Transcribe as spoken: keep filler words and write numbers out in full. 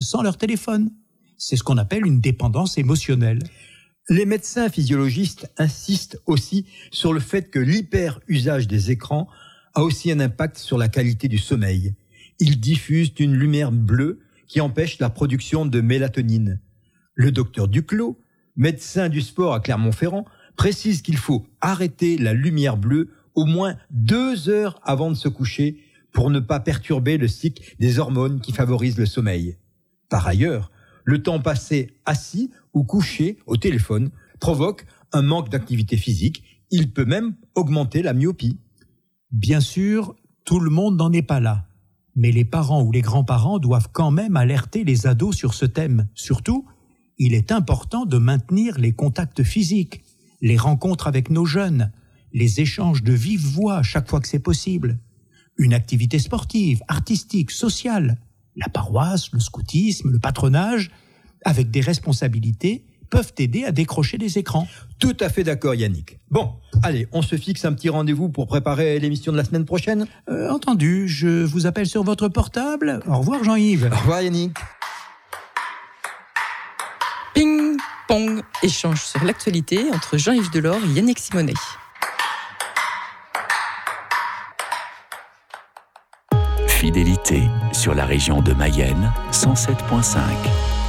sans leur téléphone. C'est ce qu'on appelle une dépendance émotionnelle. Les médecins physiologistes insistent aussi sur le fait que l'hyper-usage des écrans a aussi un impact sur la qualité du sommeil. Ils diffusent une lumière bleue qui empêche la production de mélatonine. Le docteur Duclos, médecin du sport à Clermont-Ferrand, précise qu'il faut arrêter la lumière bleue au moins deux heures avant de se coucher pour ne pas perturber le cycle des hormones qui favorisent le sommeil. Par ailleurs, le temps passé assis ou couché au téléphone provoque un manque d'activité physique. Il peut même augmenter la myopie. Bien sûr, tout le monde n'en est pas là. Mais les parents ou les grands-parents doivent quand même alerter les ados sur ce thème. Surtout, il est important de maintenir les contacts physiques, les rencontres avec nos jeunes, les échanges de vive voix chaque fois que c'est possible. Une activité sportive, artistique, sociale, la paroisse, le scoutisme, le patronage, avec des responsabilités, peuvent aider à décrocher des écrans. Tout à fait d'accord, Yannick. Bon, allez, on se fixe un petit rendez-vous pour préparer l'émission de la semaine prochaine. Euh, entendu, je vous appelle sur votre portable. Au revoir Jean-Yves. Au revoir Yannick. Ping Pong, échange sur l'actualité entre Jean-Yves Delors et Yannick Simonet. Fidélité sur la région de Mayenne, cent sept virgule cinq.